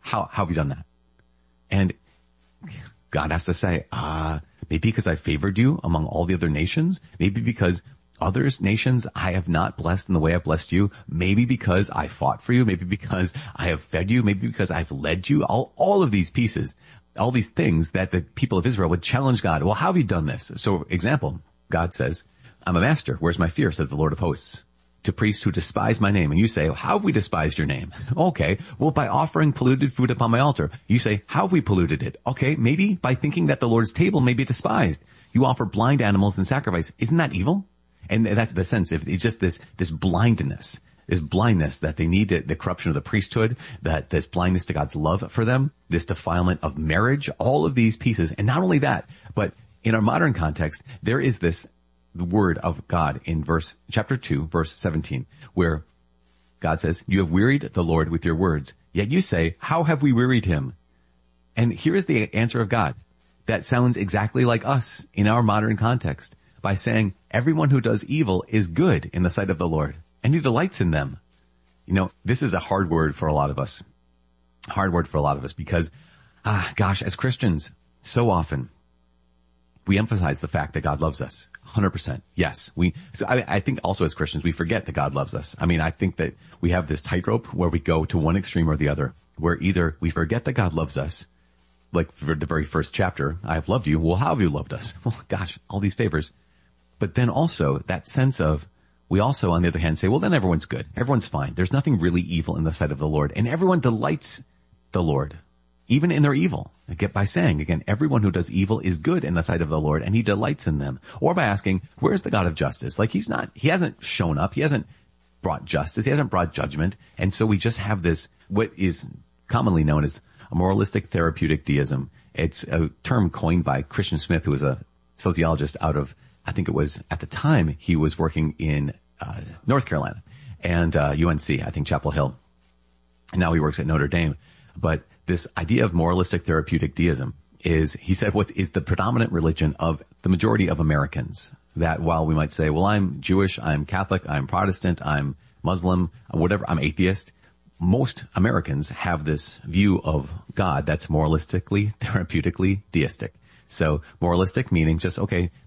how have you done that? And God has to say, maybe because I favored you among all the other nations, maybe because others nations I have not blessed in the way I've blessed you, maybe because I fought for you, maybe because I have fed you, maybe because I've led you, all of these pieces, all these things that the people of Israel would challenge God. Well, how have you done this? So example, God says, I'm a master. Where's my fear? Says the Lord of hosts. To priests who despise my name. And you say, how have we despised your name? Okay, well, by offering polluted food upon my altar. You say, how have we polluted it? Okay, maybe by thinking that the Lord's table may be despised. You offer blind animals in sacrifice. Isn't that evil? And that's the sense. If it's just this blindness, that they need the corruption of the priesthood, that this blindness to God's love for them, this defilement of marriage, all of these pieces. And not only that, but in our modern context, there is this the word of God in chapter 2, verse 17, where God says, you have wearied the Lord with your words. Yet you say, how have we wearied him? And here is the answer of God that sounds exactly like us in our modern context by saying, everyone who does evil is good in the sight of the Lord, and he delights in them. You know, this is a hard word for a lot of us. Because, as Christians, so often we emphasize the fact that God loves us. 100%. Yes. I think also as Christians, we forget that God loves us. I mean, I think that we have this tightrope where we go to one extreme or the other, where either we forget that God loves us, like for the very first chapter, I have loved you. Well, how have you loved us? Well, gosh, all these favors. But then also that sense of, we also, on the other hand, say, well, then everyone's good. Everyone's fine. There's nothing really evil in the sight of the Lord. And everyone delights the Lord, even in their evil. By saying, again, everyone who does evil is good in the sight of the Lord, and he delights in them. Or by asking, where's the God of justice? Like he hasn't shown up. He hasn't brought justice. He hasn't brought judgment. And so we just have this, what is commonly known as a moralistic therapeutic deism. It's a term coined by Christian Smith, who was a sociologist out of, I think it was at the time he was working in North Carolina and UNC, I think Chapel Hill. And now he works at Notre Dame. But this idea of moralistic therapeutic deism is, he said, what is the predominant religion of the majority of Americans. That while we might say, well, I'm Jewish, I'm Catholic, I'm Protestant, I'm Muslim, whatever, I'm atheist, most Americans have this view of God that's moralistically, therapeutically deistic. So moralistic meaning just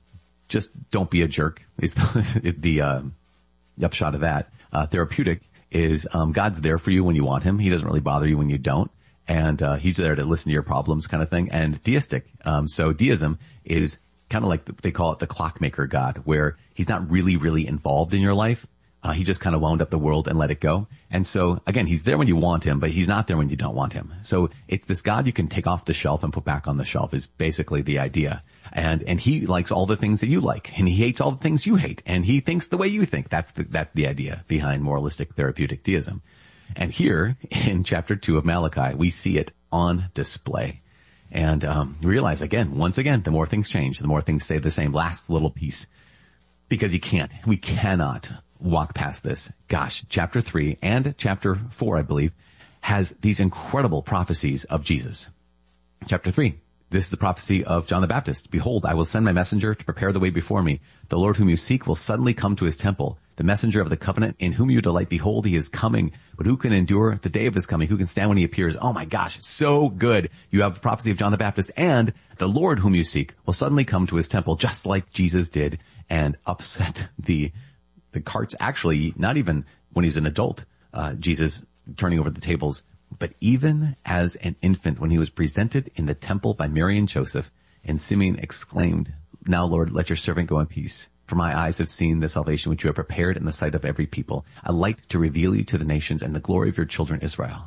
don't be a jerk is the upshot of that. Therapeutic is, God's there for you when you want him. He doesn't really bother you when you don't. And, he's there to listen to your problems kind of thing. And deistic. So deism is kind of like they call it the clockmaker God, where he's not really, really involved in your life. He just kind of wound up the world and let it go. And so again, he's there when you want him, but he's not there when you don't want him. So it's this God you can take off the shelf and put back on the shelf is basically the idea. And he likes all the things that you like, and he hates all the things you hate, and he thinks the way you think. That's the idea behind moralistic therapeutic deism. And here in chapter 2 of Malachi, we see it on display. And realize once again, the more things change, the more things stay the same. Last little piece, because we cannot walk past this. Gosh, chapter 3 and chapter 4, I believe, has these incredible prophecies of Jesus. Chapter 3. This is the prophecy of John the Baptist. Behold, I will send my messenger to prepare the way before me. The Lord whom you seek will suddenly come to his temple. The messenger of the covenant in whom you delight, behold, he is coming. But who can endure the day of his coming? Who can stand when he appears? Oh my gosh, so good. You have the prophecy of John the Baptist, and the Lord whom you seek will suddenly come to his temple, just like Jesus did, and upset the carts. Actually, not even when he's an adult, Jesus turning over the tables, but even as an infant, when he was presented in the temple by Mary and Joseph, and Simeon exclaimed, now Lord, let your servant go in peace. For my eyes have seen the salvation which you have prepared in the sight of every people, a light to reveal you to the nations and the glory of your children Israel.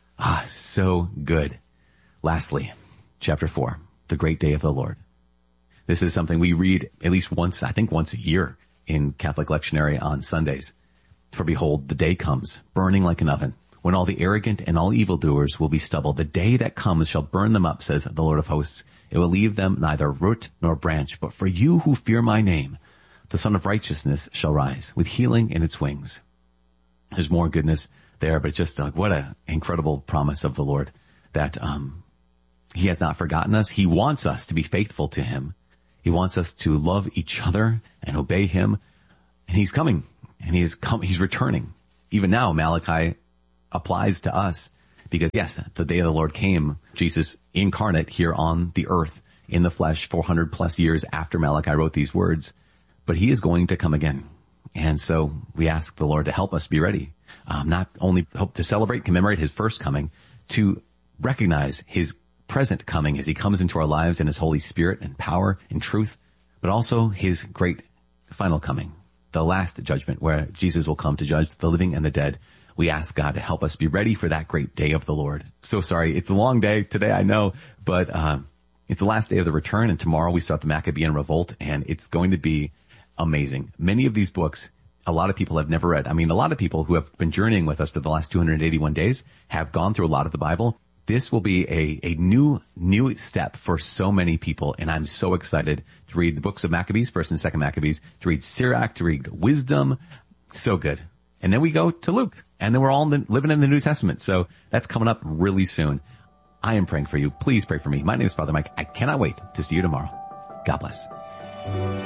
So good. Lastly, chapter 4, the great day of the Lord. This is something we read at least once a year in Catholic lectionary on Sundays. For behold, the day comes, burning like an oven, when all the arrogant and all evildoers will be stubble. The day that comes shall burn them up, says the Lord of hosts. It will leave them neither root nor branch. But for you who fear my name, the Son of Righteousness shall rise with healing in its wings. There's more goodness there, but just what an incredible promise of the Lord that he has not forgotten us. He wants us to be faithful to him. He wants us to love each other and obey him. And he's coming, and he's returning. Even now, Malachi applies to us. Because yes, the day of the Lord came, Jesus incarnate here on the earth in the flesh 400 plus years after Malachi wrote these words, but he is going to come again. And so we ask the Lord to help us be ready, not only hope to celebrate, commemorate his first coming, to recognize his present coming as he comes into our lives in his Holy Spirit and power and truth, but also his great final coming, the last judgment where Jesus will come to judge the living and the dead. We ask God to help us be ready for that great day of the Lord. So sorry, it's a long day today, I know, but it's the last day of the return, and tomorrow we start the Maccabean Revolt, and it's going to be amazing. Many of these books, a lot of people have never read. I mean, a lot of people who have been journeying with us for the last 281 days have gone through a lot of the Bible. This will be a new step for so many people, and I'm so excited to read the books of Maccabees, 1st and 2nd Maccabees, to read Sirach, to read Wisdom. So good. And then we go to Luke, and then we're all living in the New Testament. So that's coming up really soon. I am praying for you. Please pray for me. My name is Father Mike. I cannot wait to see you tomorrow. God bless.